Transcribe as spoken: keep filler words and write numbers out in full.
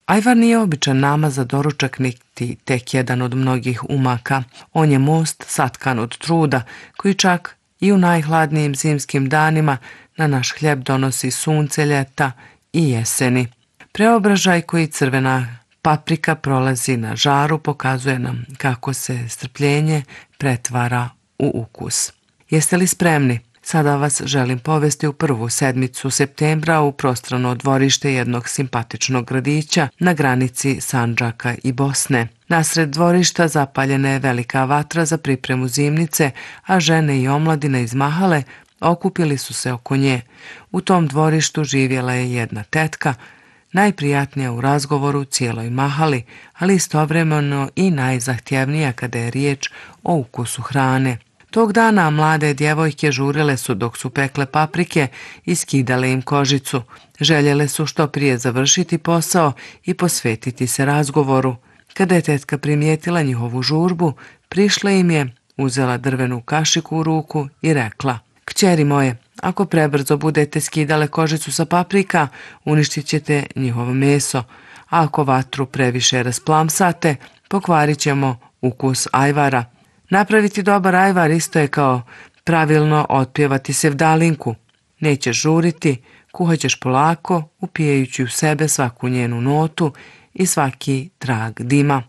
Ajvar nije običan namaz za doručak niti tek jedan od mnogih umaka. On je most satkan od truda koji čak i u najhladnijim zimskim danima na naš hljeb donosi sunce ljeta i jeseni. Preobražaj koji crvena paprika prolazi na žaru pokazuje nam kako se strpljenje pretvara u ukus. Jeste li spremni? Sada vas želim povesti u prvu sedmicu septembra u prostrano dvorište jednog simpatičnog gradića na granici Sandžaka i Bosne. Nasred dvorišta zapaljena je velika vatra za pripremu zimnice, a žene i omladina iz Mahale okupili su se oko nje. U tom dvorištu živjela je jedna tetka, najprijatnija u razgovoru cijeloj Mahali, ali istovremeno i najzahtjevnija kada je riječ o ukusu hrane. Tog dana mlade djevojke žurile su dok su pekle paprike i skidale im kožicu. Željele su što prije završiti posao i posvetiti se razgovoru. Kada je tetka primijetila njihovu žurbu, prišla im je, uzela drvenu kašiku u ruku i rekla: "Kćeri moje, ako prebrzo budete skidale kožicu sa paprika, uništit ćete njihovo meso, a ako vatru previše rasplamsate, pokvarit ćemo ukus ajvara. Napraviti dobar ajvar isto je kao pravilno otpjevati sevdalinku. Nećeš žuriti, kuhat ćeš polako, upijajući u sebe svaku njenu notu i svaki trag dima."